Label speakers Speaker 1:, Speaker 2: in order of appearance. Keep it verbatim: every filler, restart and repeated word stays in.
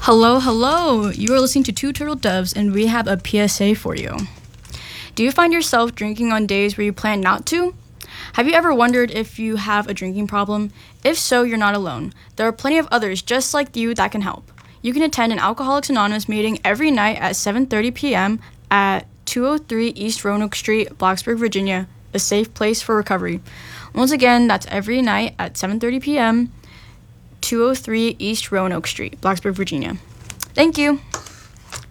Speaker 1: Hello, hello. You are listening to Two Turtle Doves, and we have a P S A for you. Do you find yourself drinking on days where you plan not to? Have you ever wondered if you have a drinking problem? If so, you're not alone. There are plenty of others just like you that can help. You can attend an Alcoholics Anonymous meeting every night at seven thirty p.m. at two oh three East Roanoke Street, Blacksburg, Virginia, a safe place for recovery. Once again, that's every night at seven thirty p.m., two oh three East Roanoke Street, Blacksburg, Virginia. Thank you.